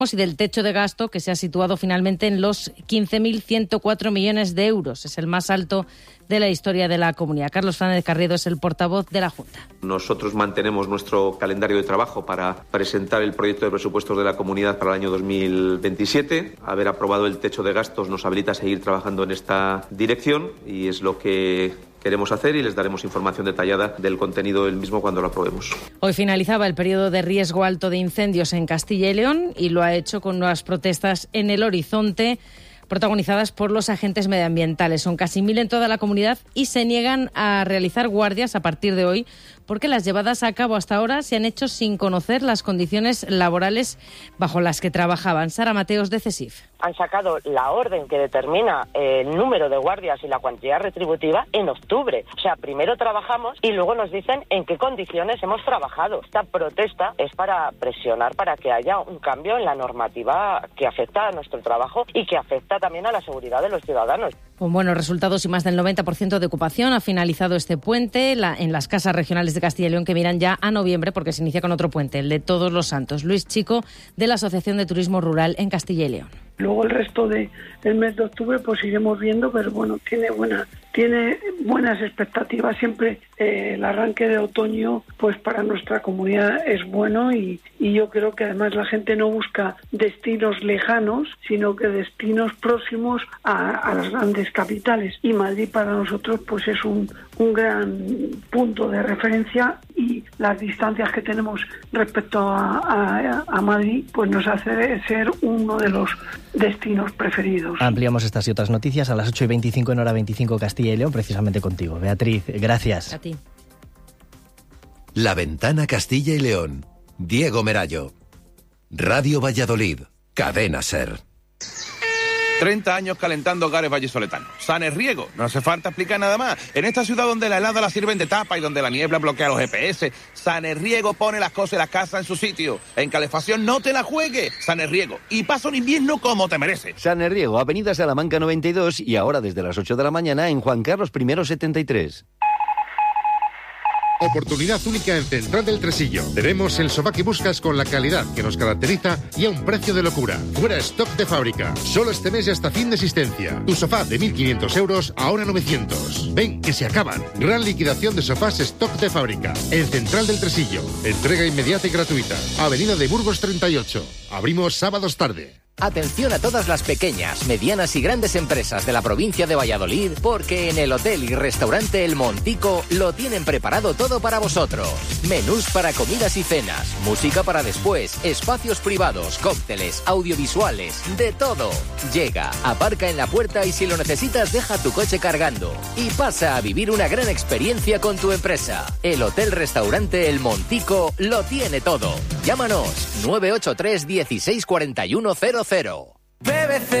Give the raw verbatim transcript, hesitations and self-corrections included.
y del techo de gasto, que se ha situado finalmente en los quince mil ciento cuatro millones de euros. Es el más alto de la historia de la comunidad. Carlos Fernández Carriedo es el portavoz de la Junta. Nosotros mantenemos nuestro calendario de trabajo para presentar el proyecto de presupuestos de la comunidad para el año dos mil veintisiete. Haber aprobado el techo de gastos nos habilita a seguir trabajando en esta dirección y es lo que queremos hacer y les daremos información detallada del contenido del mismo cuando lo aprobemos. Hoy finalizaba el periodo de riesgo alto de incendios en Castilla y León y lo ha hecho con nuevas protestas en el horizonte, protagonizadas por los agentes medioambientales. Son casi mil en toda la comunidad y se niegan a realizar guardias a partir de hoy porque las llevadas a cabo hasta ahora se han hecho sin conocer las condiciones laborales bajo las que trabajaban. Sara Mateos, de CESIF. Han sacado la orden que determina el número de guardias y la cuantía retributiva en octubre. O sea, primero trabajamos y luego nos dicen en qué condiciones hemos trabajado. Esta protesta es para presionar para que haya un cambio en la normativa que afecta a nuestro trabajo y que afecta también a la seguridad de los ciudadanos. Con buenos resultados y más del noventa por ciento de ocupación ha finalizado este puente la, en las casas regionales de Castilla y León, que miran ya a noviembre porque se inicia con otro puente, el de Todos los Santos. Luis Chico, de la Asociación de Turismo Rural en Castilla y León. Luego el resto del mes de octubre pues iremos viendo, pero bueno, tiene buena, tiene buenas expectativas. Siempre eh, el arranque de otoño pues para nuestra comunidad es bueno y, y yo creo que además la gente no busca destinos lejanos, sino que destinos próximos a, a las grandes capitales. Y Madrid para nosotros pues es un, un gran punto de referencia y las distancias que tenemos respecto a, a, a Madrid pues nos hace ser uno de los destinos preferidos. Ampliamos estas y otras noticias a las ocho y veinticinco en hora veinticinco Castilla y León, precisamente contigo. Beatriz, gracias. A ti. La Ventana Castilla y León. Diego Merallo. Radio Valladolid. Cadena SER. treinta años calentando hogares vallisoletanos. Sanerriego, no hace falta explicar nada más. En esta ciudad donde la helada la sirven de tapa y donde la niebla bloquea los G P S, Sanerriego pone las cosas y las casas en su sitio. En calefacción no te la juegues. Sanerriego. Y pasa un invierno como te mereces. Sanerriego, Avenida Salamanca noventa y dos y ahora desde las ocho de la mañana en Juan Carlos I setenta y tres. Oportunidad única en Central del Tresillo. Tenemos el sofá que buscas con la calidad que nos caracteriza y a un precio de locura. Fuera stock de fábrica. Solo este mes y hasta fin de existencia. Tu sofá de mil quinientos euros, ahora novecientos. Ven, que se acaban. Gran liquidación de sofás stock de fábrica. En Central del Tresillo. Entrega inmediata y gratuita. Avenida de Burgos treinta y ocho. Abrimos sábados tarde. Atención a todas las pequeñas, medianas y grandes empresas de la provincia de Valladolid, porque en el hotel y restaurante El Montico lo tienen preparado todo para vosotros. Menús para comidas y cenas, música para después, espacios privados, cócteles, audiovisuales, de todo. Llega, aparca en la puerta y si lo necesitas deja tu coche cargando y pasa a vivir una gran experiencia con tu empresa. El hotel restaurante El Montico lo tiene todo. Llámanos nueve ocho tres dieciséis cuarenta y uno cero cero. B B C